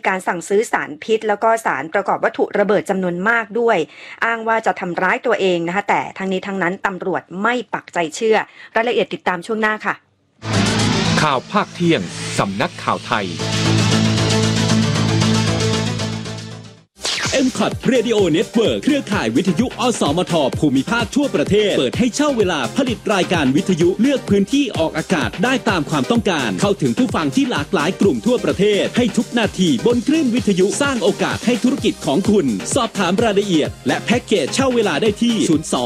การสั่งซื้อสารพิษแล้วก็สารประกอบวัตถุระเบิดจำนวนมากด้วยอ้างว่าจะทำร้ายตัวเองนะคะแต่ทั้งนี้ทั้งนั้นตำรวจไม่ปักใจเชื่อรายละเอียดติดตามช่วงหน้าค่ะข่าวภาคเที่ยงสำนักข่าวไทย MCOT Radio Network เครือข่ายวิทยุอสมทภูมิภาคทั่วประเทศเปิดให้เช่าเวลาผลิตรายการวิทยุเลือกพื้นที่ออกอากาศได้ตามความต้องการเข้าถึงผู้ฟังที่หลากหลายกลุ่มทั่วประเทศให้ทุกนาทีบนคลื่นวิทยุสร้างโอกาสให้ธุรกิจของคุณสอบถามรายละเอียดและแพ็กเกจเช่าเวลาได้ที่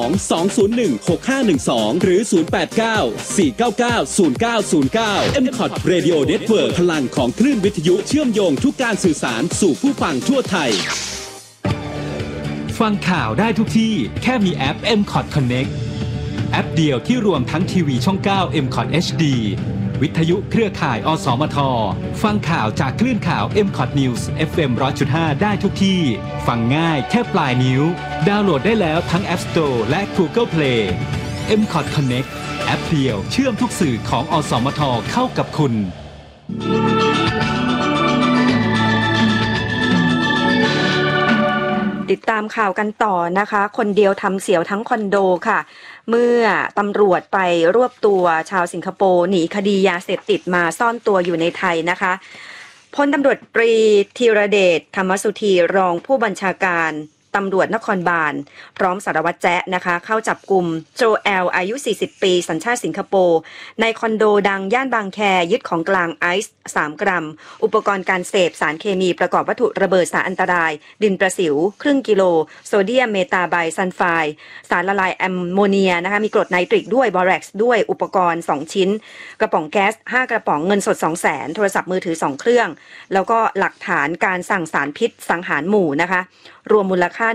02-201-6512หรือ089-499-0909 MCOT Radio Network พลังของคลื่นวิทยุเชื่อมโยงทุกการสื่อสารสู่ผู้ฟังทั่วไทยฟังข่าวได้ทุกที่แค่มีแอป MCOT Connect แอปเดียวที่รวมทั้งทีวีช่อง 9 MCOT HD วิทยุเครือข่ายอสมทฟังข่าวจากคลื่นข่าว MCOT News FM 100.5 ได้ทุกที่ฟังง่ายแค่ปลายนิ้วดาวน์โหลดได้แล้วทั้ง App Store และ Google Play MCOT Connect แอปเดียวเชื่อมทุกสื่อของอสมทเข้ากับคุณติดตามข่าวกันต่อนะคะคนเดียวทำเสียวทั้งคอนโดค่ะเมื่อตำรวจไปรวบตัวชาวสิงคโปร์หนีคดียาเสพติดมาซ่อนตัวอยู่ในไทยนะคะพลตำรวจตรีธีรเดชธรรมสุธีรองผู้บัญชาการตำรวจนครบาลพร้อมสารวัตรแจ๊ะนะคะเข้าจับกุมโจแอลอายุ40ปีสัญชาติสิงคโปร์ในคอนโดดังย่านบางแคยึดของกลางไอซ์3 กรัมอุปกรณ์การเสพสารเคมีประกอบวัตถุระเบิดสารอันตรายดินประสิวครึ่งกิโลโซเดียมเมตาไบซัลไฟด์สารละลายแอมโมเนียนะคะมีกรดไนตริกด้วยบอแร็กซ์ด้วยอุปกรณ์2 ชิ้นกระป๋องแก๊ส5 กระป๋องเงินสด 200,000 โทรศัพท์มือถือ2 เครื่องแล้วก็หลักฐานการสั่งสารพิษสังหารหมู่นะคะรวมมูลค่า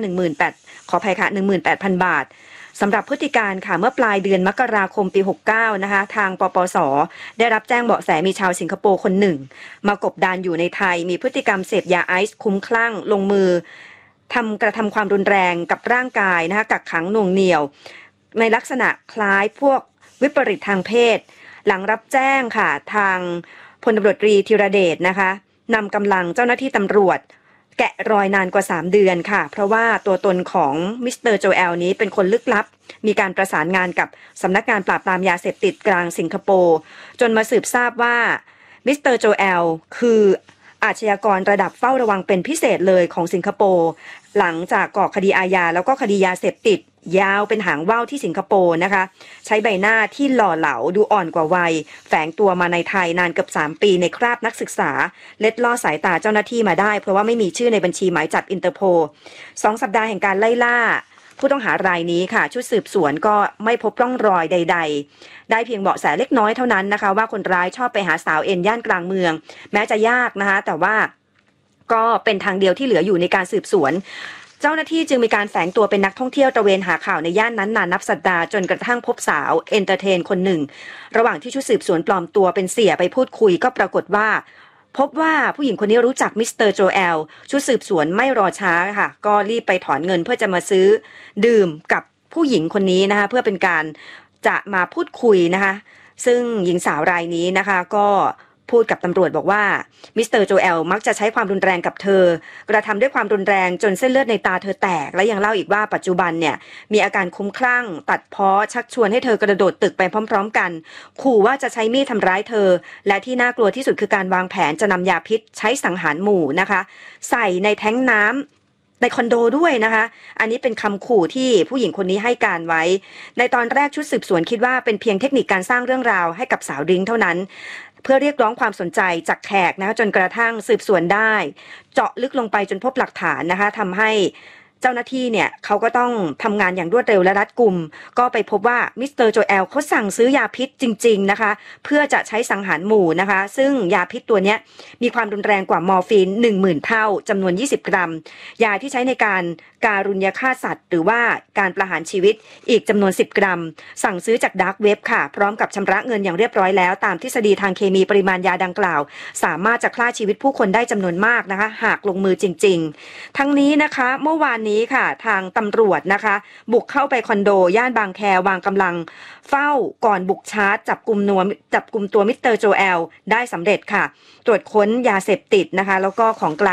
18,000 บาทสำหรับพฤติการค่ะเมื่อปลายเดือนมกราคมปี69นะคะทางปปส.ได้รับแจ้งเบาะแสมีชาวสิงคโปร์คนหนึ่งมากบดานอยู่ในไทยมีพฤติกรรมเสพยาไอซ์คุ้มคลั่งลงมือกระทำความรุนแรงกับร่างกายนะคะกักขังหน่วงเหนี่ยวในลักษณะคล้ายพวกวิปริตทางเพศหลังรับแจ้งค่ะทางพลตำรวจตรีธีรเดชนะคะนำกำลังเจ้าหน้าที่ตำรวจแกะรอยนานกว่า3 เดือนค่ะเพราะว่าตัวตนของมิสเตอร์โจแอลนี้เป็นคนลึกลับมีการประสานงานกับสำนักงานปราบปรามยาเสพติดกลางสิงคโปร์จนมาสืบทราบว่ามิสเตอร์โจแอลคืออาชญากรระดับเฝ้าระวังเป็นพิเศษเลยของสิงคโปร์หลังจากก่อคดีอาญาแล้วก็คดียาเสพติดยาวเป็นหางว่าวที่สิงคโปร์นะคะใช้ใบหน้าที่หล่อเหลาดูอ่อนกว่าวัยแฝงตัวมาในไทยนานเกือบ3 ปีในคราบนักศึกษาเล็ดลอดสายตาเจ้าหน้าที่มาได้เพราะว่าไม่มีชื่อในบัญชีหมายจับอินเตอร์โพล2 สัปดาห์แห่งการไล่ล่าผู้ต้องหารายนี้ค่ะชุดสืบสวนก็ไม่พบร่องรอยใดๆได้เพียงเบาะแสเล็กน้อยเท่านั้นนะคะว่าคนร้ายชอบไปหาสาวเอ็นย่านกลางเมืองแม้จะยากนะคะแต่ว่าก็เป็นทางเดียวที่เหลืออยู่ในการสืบสวนเจ้าหน้าที่จึงมีการแฝงตัวเป็นนักท่องเที่ยวตระเวนหาข่าวในย่านนั้นนานนับสัปดาห์จนกระทั่งพบสาวเอนเตอร์เทนคนหนึ่งระหว่างที่ชุดสืบสวนปลอมตัวเป็นเสี่ยไปพูดคุยก็ปรากฏว่าพบว่าผู้หญิงคนนี้รู้จักมิสเตอร์โจแอลชุดสืบสวนไม่รอช้าค่ะก็รีบไปถอนเงินเพื่อจะมาซื้อดื่มกับผู้หญิงคนนี้นะคะเพื่อเป็นการจะมาพูดคุยนะคะซึ่งหญิงสาวรายนี้นะคะก็พูดกับตำรวจบอกว่ามิสเตอร์โจแอลมักจะใช้ความรุนแรงกับเธอกระทำด้วยความรุนแรงจนเส้นเลือดในตาเธอแตกและยังเล่าอีกว่าปัจจุบันเนี่ยมีอาการคุ้มคลั่งตัดพ้อชักชวนให้เธอกระโดดตึกไปพร้อมๆกันขู่ว่าจะใช้มีดทำร้ายเธอและที่น่ากลัวที่สุดคือการวางแผนจะนำยาพิษใช้สังหารหมู่นะคะใส่ในแท้งน้ำในคอนโดด้วยนะคะอันนี้เป็นคำขู่ที่ผู้หญิงคนนี้ให้การไว้ในตอนแรกชุดสืบสวนคิดว่าเป็นเพียงเทคนิคการสร้างเรื่องราวให้กับสาวดริ้งเท่านั้นเพื่อเรียกร้องความสนใจจากแขกนะคะจนกระทั่งสืบสวนได้เจาะลึกลงไปจนพบหลักฐานนะคะทำให้เจ้าหน้าที่เนี่ยเขาก็ต้องทำงานอย่างรวดเร็วและรัดกุมก็ไปพบว่ามิสเตอร์โจแอลเขาสั่งซื้อยาพิษจริงๆนะคะเพื่อจะใช้สังหารหมู่นะคะซึ่งยาพิษตัวนี้มีความรุนแรงกว่ามอร์ฟีน 10,000 เท่าจำนวน20 กรัมยาที่ใช้ในการการุญยฆาตสัตว์หรือว่าการประหารชีวิตอีกจำนวน10 กรัมสั่งซื้อจากดาร์กเว็บค่ะพร้อมกับชำระเงินอย่างเรียบร้อยแล้วตามทฤษฎีทางเคมีปริมาณยาดังกล่าวสามารถจะฆ่าชีวิตผู้คนได้จำนวนมากนะคะหากลงมือจริงๆทั้งนี้นะคะเมื่อวานนี้ค่ะทางตำรวจนะคะบุกเข้าไปคอนโดย่านบางแควางกำลังเฝ้าก่อนบุกชาร์จจับกลุ่มตัวมิสเตอร์โจแอลได้สำเร็จค่ะตรวจค้นยาเสพติดนะคะแล้วก็ของกลาง